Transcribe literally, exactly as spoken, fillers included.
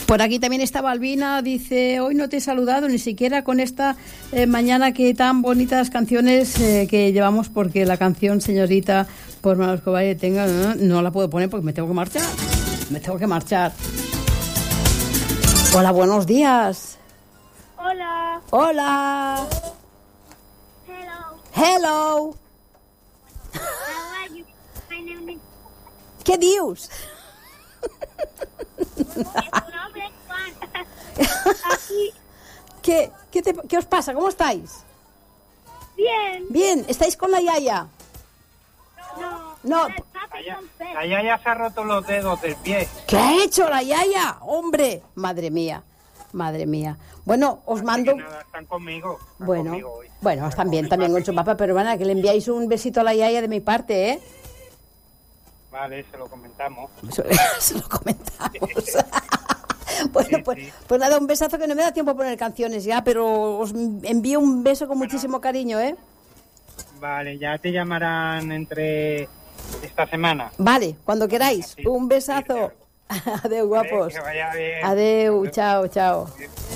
Por aquí también está Balbina, dice, hoy no te he saludado ni siquiera con esta eh, mañana que tan bonitas canciones eh, que llevamos, porque la canción Señorita por Manolo Escobar tenga, no, no la puedo poner porque me tengo que marchar, me tengo que marchar. Hola, buenos días. Hola. Hola. Hello. Hello. How are you? My name is... ¿Qué dius? Tu nombre es Juan. Aquí. ¿Qué, qué, te, ¿Qué os pasa? ¿Cómo estáis? Bien. Bien, ¿estáis con la yaya? No. No. El papi La, con pelo. la yaya se ha roto los dedos del pie. ¿Qué ha hecho la yaya? Hombre, madre mía, madre mía. Bueno, os Así mando... que nada, están conmigo. Están Bueno, conmigo hoy. bueno, están bien Con también mi con su papi. papá, pero bueno, que le enviáis un besito a la yaya de mi parte, ¿eh? Vale, se lo comentamos. Se, se lo comentamos. Bueno, Sí, pues, sí. pues nada, un besazo, que no me da tiempo a poner canciones ya, pero os envío un beso con muchísimo cariño, ¿eh? Vale, ya te llamarán entre esta semana. Vale, cuando queráis. Sí, Un besazo. sí, Adeu, guapos. Que vaya bien. Adeu, chao, chao. Adiós.